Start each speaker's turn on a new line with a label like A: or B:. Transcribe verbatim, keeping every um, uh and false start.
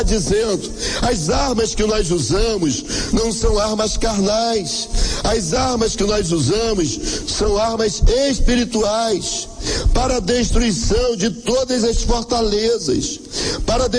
A: dizendo, as armas que nós usamos não são armas carnais, as armas que nós usamos são armas espirituais, para a destruição de todas as fortalezas, para a